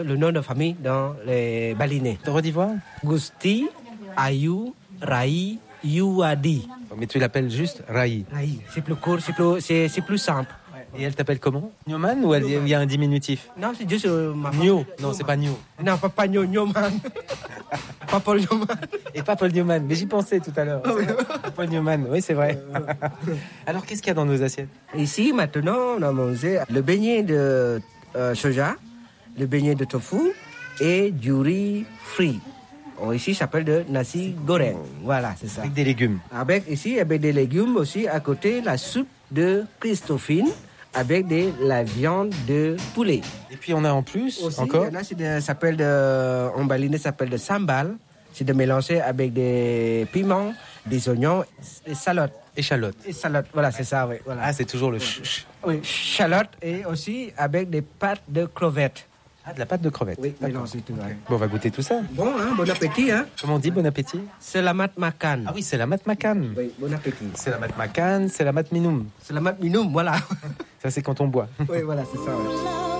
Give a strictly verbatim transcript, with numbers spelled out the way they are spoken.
Le nom de famille dans les balinais. Redis voir. Gusti, Ayu, Rai, Yuadi. Mais tu l'appelles juste Rai. Rai, c'est plus court, c'est plus, c'est, c'est plus simple. Et elle t'appelle comment? Nyoman ou il y a un diminutif? Non, c'est juste euh, ma femme. Nyo. Non, c'est pas Nyo. Non, pas, pas Nyo, Nyoman. Pas Paul Nyoman. Et pas Paul Newman, mais j'y pensais tout à l'heure. Paul Newman, oui, c'est vrai. Alors, qu'est-ce qu'il y a dans nos assiettes? Ici, maintenant, on a mangé le beignet de euh, soja, le beignet de tofu et du riz frit. Oh, ici, ça s'appelle de nasi goreng. Voilà, c'est ça. Avec des légumes. Avec ici, avec des légumes aussi. À côté, la soupe de Christophine avec de la viande de poulet. Et puis, on a en plus, aussi, encore. Il y en a, c'est de, ça s'appelle de, en balinais, ça s'appelle de sambal. C'est de mélanger avec des piments, des oignons, des salottes. Échalotes. Et salade, voilà, c'est ça, oui. Voilà. Ah, c'est toujours le ch. ch. Oui, chalotte et aussi avec des pâtes de crevettes. Ah, de la pâte de crevettes. Oui, d'accord. mélangé tout. Ouais. Bon, on va goûter tout ça. Bon, hein, bon appétit, hein. Comment on dit bon appétit? Selamat makan. Ah oui, c'est la mat makan. Oui, bon appétit. C'est la mat makan, c'est la mat minum. Selamat minum, voilà. Ça, c'est quand on boit. Oui, voilà, c'est ça. Ouais.